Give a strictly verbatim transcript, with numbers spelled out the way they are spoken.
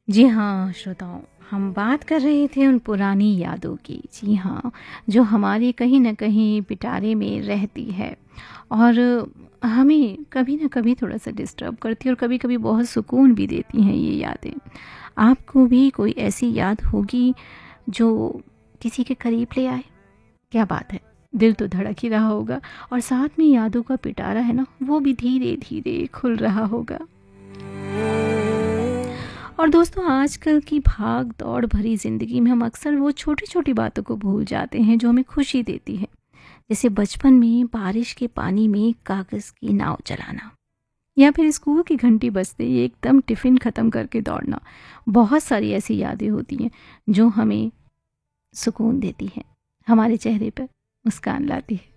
जी हाँ, श्रोताओं, हम बात कर रहे थे उन पुरानी यादों की। जी हाँ, जो हमारी कहीं न कहीं पिटारे में रहती है और हमें कभी न कभी थोड़ा-सा डिस्टर्ब करती है और कभी-कभी बहुत सुकून भी देती हैं ये यादें। आपको भी कोई ऐसी याद होगी जो किसी के करीब ले आए? क्या बात है! दिल तो धड़क ही रहा होगा और साथ में यादों का पिटारा है ना, वो भी धीरे-धीरे खुल रहा होगा। और दोस्तों, आजकल की भाग दौड़ भरी ज़िंदगी में हम अक्सर वो छोटी-छोटी बातों को भूल जाते हैं जो हमें खुशी देती है। जैसे बचपन में बारिश के पानी में कागज़ की नाव चलाना या फिर स्कूल की घंटी बजते ही एकदम टिफ़िन ख़त्म करके दौड़ना। बहुत सारी ऐसी यादें होती हैं जो हमें सुकून देती हैं, हमारे चेहरे पर मुस्कान लाती है।